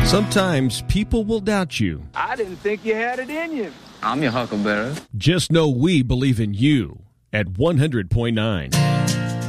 Sometimes people will doubt you. I didn't think you had it in you. I'm your huckleberry. Just know we believe in you at 100.9.